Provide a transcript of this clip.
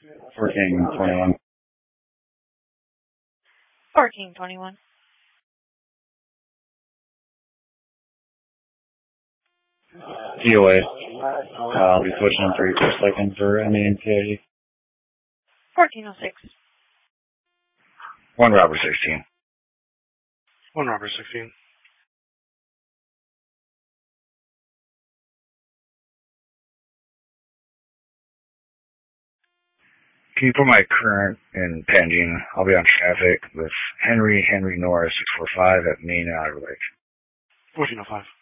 1421. 1421. DOA. I'll be switching on 3 for a second for MENCID. 1406. 1 Robert 16. 1 Robert 16. Can you put my current in pending? I'll be on traffic with Henry Norris 645 at Main Outer Lake. 1405.